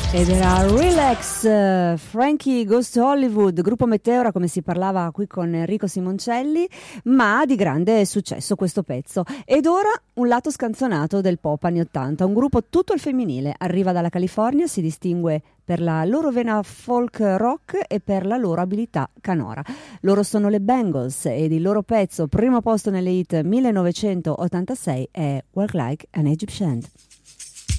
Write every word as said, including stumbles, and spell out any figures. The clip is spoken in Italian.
Ed era Relax, eh, Frankie Goes to Hollywood, gruppo Meteora, come si parlava qui con Enrico Simoncelli, ma di grande successo questo pezzo. Ed ora un lato scanzonato del pop anni ottanta, un gruppo tutto il femminile, arriva dalla California, si distingue per la loro vena folk rock e per la loro abilità canora. Loro sono le Bangles ed il loro pezzo primo posto nelle hit millenovecentottantasei è Walk Like an Egyptian.